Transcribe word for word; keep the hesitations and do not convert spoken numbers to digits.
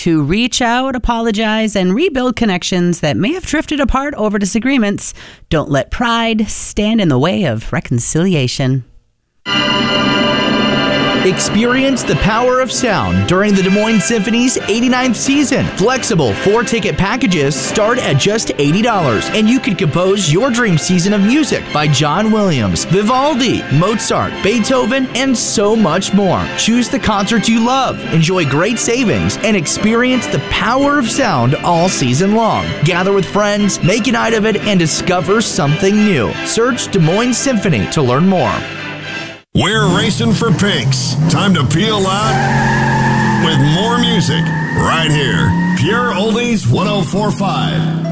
to reach out, apologize, and rebuild connections that may have drifted apart over disagreements. Don't let pride stand in the way of reconciliation. Experience the power of sound during the Des Moines Symphony's eighty-ninth season. Flexible four-ticket packages start at just eighty dollars, and you can compose your dream season of music by John Williams, Vivaldi, Mozart, Beethoven, and so much more. Choose the concert you love, enjoy great savings, and experience the power of sound all season long. Gather with friends, make a night of it, and discover something new. Search Des Moines Symphony to learn more. We're racing for pinks. Time to peel out with more music right here. Pure Oldies one oh four point five.